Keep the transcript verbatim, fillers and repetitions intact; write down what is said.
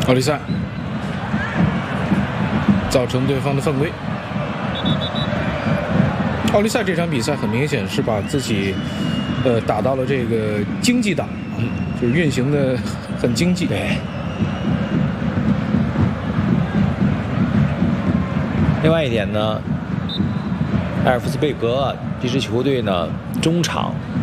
奥利萨造成对方的犯规。奥利萨这场比赛很明显是把自己呃打到了这个经济档，嗯，就是运行的很经济。 对。另外一点呢，埃尔夫斯贝格这支球队呢，中场